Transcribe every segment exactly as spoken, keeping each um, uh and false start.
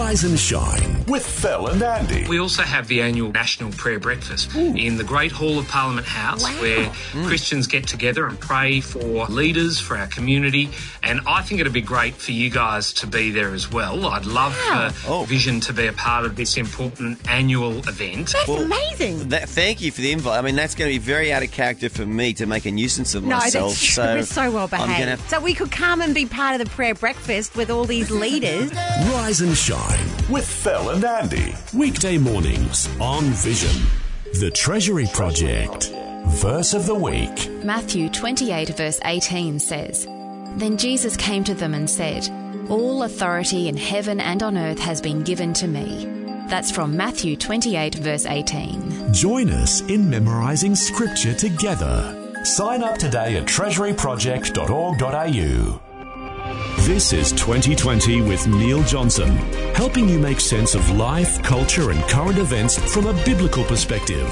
Rise and Shine with Phil and Andy. We also have the annual National Prayer Breakfast Ooh. in the Great Hall of Parliament House, wow. where mm. Christians get together and pray for leaders, for our community, and I think it'd be great for you guys to be there as well. I'd love wow. for oh. Vision to be a part of this important annual event. That's well, amazing. That, thank you for the invite. I mean, that's going to be very out of character for me to make a nuisance of no, myself. That's so We're so well behaved. Have... So we could come and be part of the prayer breakfast with all these leaders. Rise and Shine with Phil and Andy. Weekday mornings on Vision. The Treasury Project. Verse of the week. Matthew twenty-eight verse eighteen says, "Then Jesus came to them and said, 'All authority in heaven and on earth has been given to me.'" That's from Matthew twenty-eight verse eighteen. Join us in memorising scripture together. Sign up today at treasury project dot org dot a u. This is twenty twenty with Neil Johnson, helping you make sense of life, culture and current events from a biblical perspective.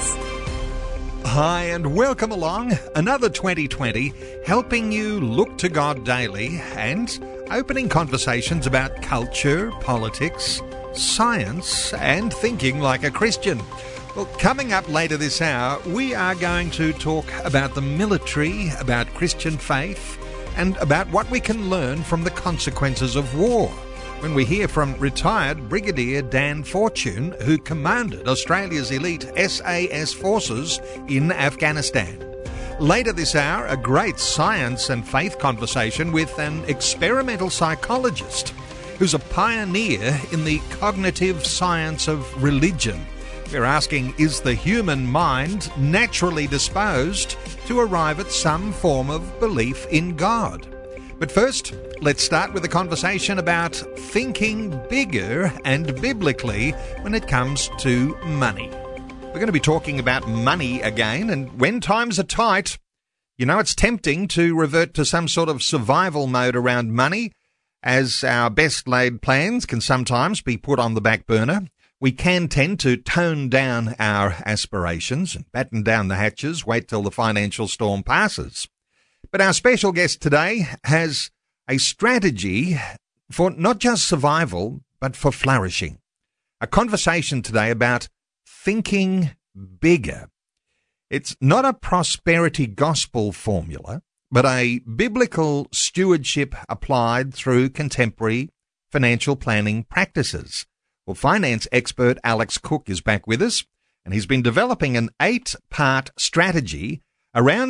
Hi and welcome along. Another twenty twenty, helping you look to God daily and opening conversations about culture, politics, science and thinking like a Christian. Well, coming up later this hour, we are going to talk about the military, about Christian faith, and about what we can learn from the consequences of war, when we hear from retired Brigadier Dan Fortune, who commanded Australia's elite S A S forces in Afghanistan. Later this hour, a great science and faith conversation with an experimental psychologist who's a pioneer in the cognitive science of religion. We're asking, is the human mind naturally disposed to arrive at some form of belief in God? But first, let's start with a conversation about thinking bigger and biblically when it comes to money. We're going to be talking about money again, and when times are tight, you know, it's tempting to revert to some sort of survival mode around money, as our best laid plans can sometimes be put on the back burner. We can tend to tone down our aspirations and batten down the hatches, wait till the financial storm passes. But our special guest today has a strategy for not just survival, but for flourishing. A conversation today about thinking bigger. It's not a prosperity gospel formula, but a biblical stewardship applied through contemporary financial planning practices. Well, finance expert Alex Cook is back with us, and he's been developing an eight-part strategy around